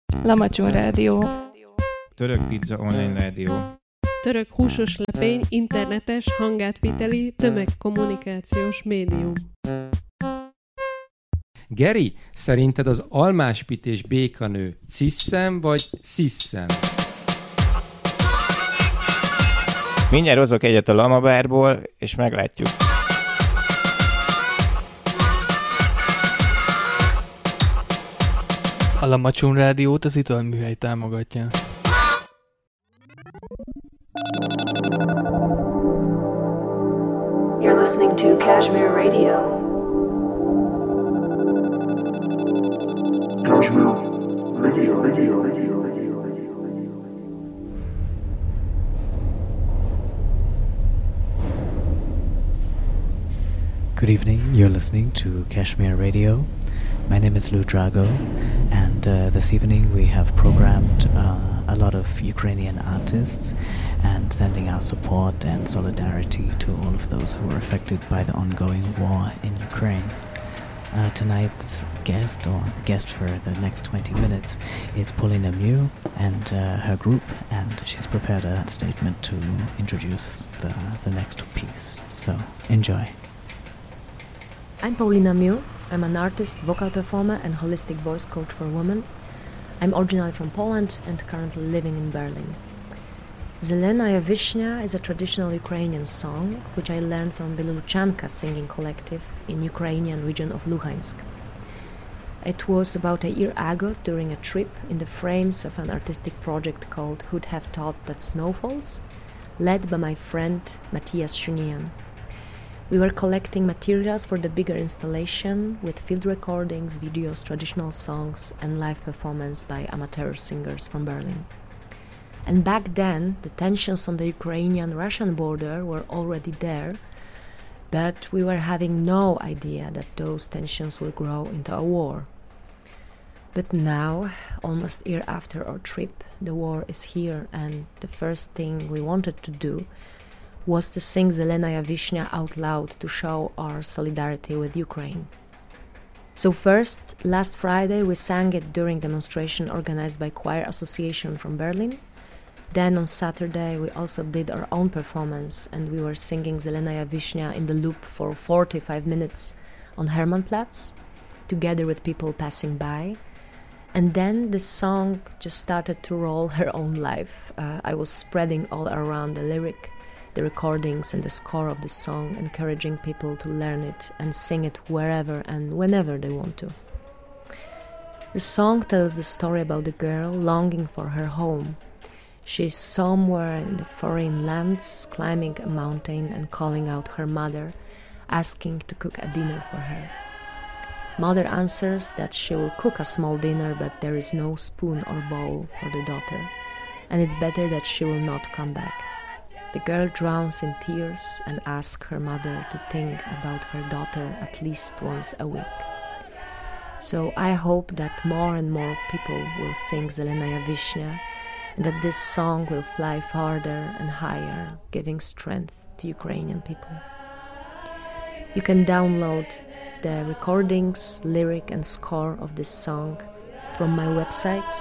Lamacson Rádió. Török Pizza Online Rádió. Török húsos lepény internetes hangátviteli tömegkommunikációs médium. Geri, szerinted az almáspit és békanő ciszem vagy sziszem? Mindjárt hozok egyet a lamabárból, és meglátjuk. A Lamacson Rádiót az italműhely támogatja. You're listening to Kashmir Radio. Kashmir Radio. Good evening, you're listening to Kashmir Radio. My name is Lou Drago, and this evening we have programmed a lot of Ukrainian artists and sending our support and solidarity to all of those who are affected by the ongoing war in Ukraine. Tonight's guest, or the guest for the next 20 minutes, is Paulina Mew and her group, and she's prepared a statement to introduce the next piece. So, enjoy. I'm Paulina Mew. I'm an artist, vocal performer and holistic voice coach for women. I'm originally from Poland and currently living in Berlin. Zelenaya Vishnya is a traditional Ukrainian song which I learned from Biluchanka singing collective in Ukrainian region of Luhansk. It was about a year ago during a trip in the frames of an artistic project called Who'd Have Thought That Snow Falls, led by my friend Matthias Schunian. We were collecting materials for the bigger installation with field recordings, videos, traditional songs and live performance by amateur singers from Berlin. And back then, the tensions on the Ukrainian-Russian border were already there, but we were having no idea that those tensions will grow into a war. But now, almost a year after our trip, the war is here, and the first thing we wanted to do was to sing Zelenaya Vishnya out loud to show our solidarity with Ukraine. So first, last Friday, we sang it during demonstration organized by Choir Association from Berlin. Then on Saturday, we also did our own performance, and we were singing Zelenaya Vishnya in the loop for 45 minutes on Hermannplatz, together with people passing by. And then the song just started to roll her own life. I was spreading all around the lyric, the recordings and the score of this song, encouraging people to learn it and sing it wherever and whenever they want to. The song tells the story about the girl longing for her home. She's somewhere in the foreign lands, climbing a mountain and calling out her mother, asking to cook a dinner for her. Mother answers that she will cook a small dinner, but there is no spoon or bowl for the daughter, and it's better that she will not come back. The girl drowns in tears and asks her mother to think about her daughter at least once a week. So I hope that more and more people will sing Zelenaya Vishnya, and that this song will fly farther and higher, giving strength to Ukrainian people. You can download the recordings, lyric and score of this song from my website